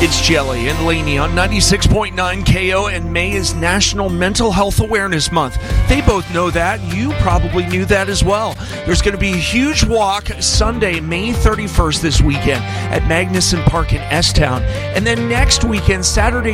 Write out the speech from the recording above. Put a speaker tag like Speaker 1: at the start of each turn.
Speaker 1: It's Jelly and Laney on 96.9 KO, and May is National Mental Health Awareness Month. They both know that. You probably knew that as well. There's going to be a huge walk Sunday, May 31st this weekend at Magnuson Park in S-Town. And then next weekend, Saturday,